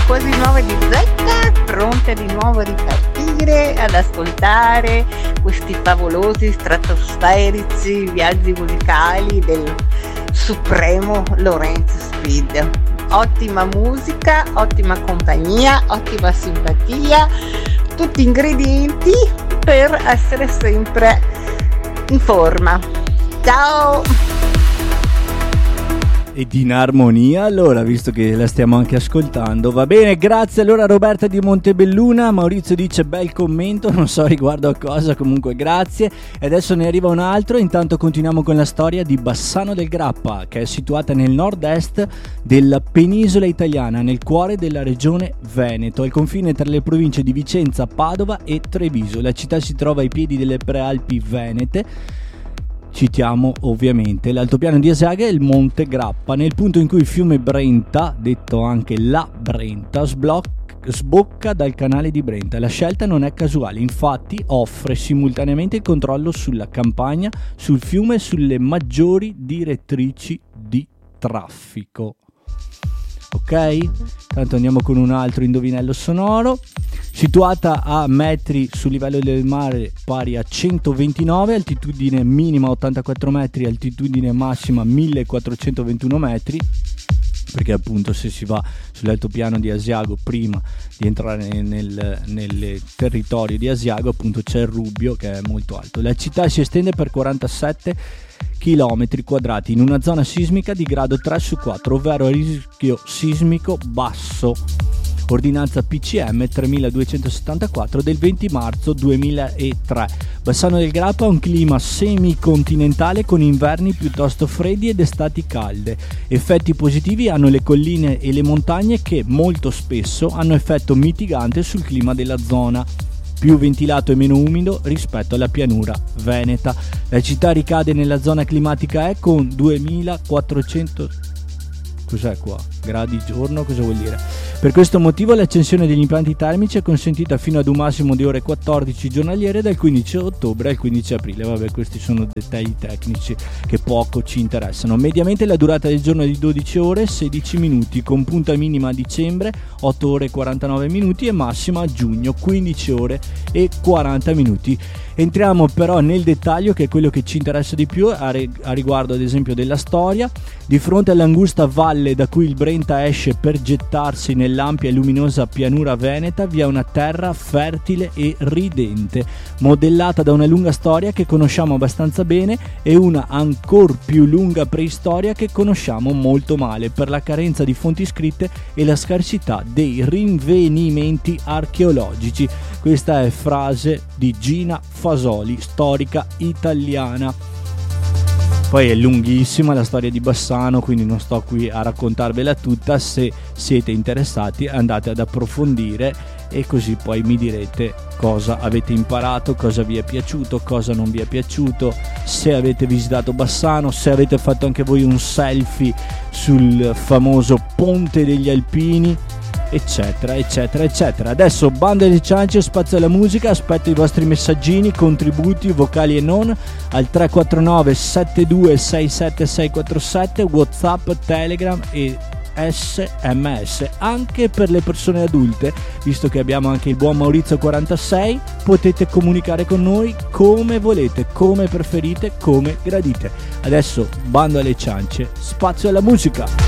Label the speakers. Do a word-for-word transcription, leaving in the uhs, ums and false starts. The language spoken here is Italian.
Speaker 1: quasi nove di zecca, pronte di nuovo a ripartire, ad ascoltare questi favolosi stratosferici viaggi musicali del supremo Lorenzo Speed. Ottima musica, ottima compagnia, ottima simpatia, tutti ingredienti per essere sempre in forma. Ciao!
Speaker 2: Ed in armonia, allora, visto che la stiamo anche ascoltando. Va bene, grazie allora Roberta di Montebelluna. Maurizio dice bel commento, non so riguardo a cosa, comunque grazie. E adesso ne arriva un altro. Intanto continuiamo con la storia di Bassano del Grappa, che è situata nel nord-est della penisola italiana, nel cuore della regione Veneto, al confine tra le province di Vicenza, Padova e Treviso. La città si trova ai piedi delle prealpi venete. Citiamo ovviamente l'altopiano di Asiaga e il Monte Grappa, nel punto in cui il fiume Brenta, detto anche la Brenta, sblocca, sbocca dal canale di Brenta. La scelta non è casuale, infatti offre simultaneamente il controllo sulla campagna, sul fiume e sulle maggiori direttrici di traffico. Ok? Tanto andiamo con un altro indovinello sonoro. Situata a metri sul livello del mare, pari a centoventinove, altitudine minima ottantaquattro metri, altitudine massima millequattrocentoventuno metri, perché appunto se si va sull'altopiano di Asiago prima di entrare nel, nel territorio di Asiago, appunto c'è il Rubbio che è molto alto. La città si estende per quarantasette chilometri quadrati in una zona sismica di grado tre su quattro, ovvero a rischio sismico basso. Ordinanza P C M tremiladuecentosettantaquattro del venti marzo duemilatré. Bassano del Grappa ha un clima semicontinentale con inverni piuttosto freddi ed estati calde. Effetti positivi hanno le colline e le montagne che molto spesso hanno effetto mitigante sul clima della zona, più ventilato e meno umido rispetto alla pianura veneta. La città ricade nella zona climatica E con duemilaquattrocento cos'è qua? gradi giorno, cosa vuol dire? Per questo motivo l'accensione degli impianti termici è consentita fino ad un massimo di ore quattordici giornaliere dal quindici ottobre al quindici aprile. Vabbè, questi sono dettagli tecnici che poco ci interessano. Mediamente la durata del giorno è di dodici ore e sedici minuti, con punta minima a dicembre otto ore e quarantanove minuti e massima a giugno quindici ore e quaranta minuti. Entriamo però nel dettaglio, che è quello che ci interessa di più a, re- a riguardo ad esempio della storia. Di fronte all'angusta valle da cui il Brenta esce per gettarsi nell'ampia e luminosa pianura veneta, vi è una terra fertile e ridente, modellata da una lunga storia che conosciamo abbastanza bene e una ancor più lunga preistoria che conosciamo molto male per la carenza di fonti scritte e la scarsità dei rinvenimenti archeologici. Questa è frase di Gina Fasoli, storica italiana. Poi è lunghissima la storia di Bassano, quindi non sto qui a raccontarvela tutta. Se siete interessati andate ad approfondire e così poi mi direte cosa avete imparato, cosa vi è piaciuto, cosa non vi è piaciuto, se avete visitato Bassano, se avete fatto anche voi un selfie sul famoso Ponte degli Alpini, eccetera eccetera eccetera. Adesso bando alle ciance, spazio alla musica. Aspetto i vostri messaggini, contributi vocali e non al tre quattro nove sette due sei sette sei quattro sette, WhatsApp, Telegram e S M S anche per le persone adulte, visto che abbiamo anche il buon Maurizio quarantasei. Potete comunicare con noi come volete, come preferite, come gradite. Adesso bando alle ciance, spazio alla musica.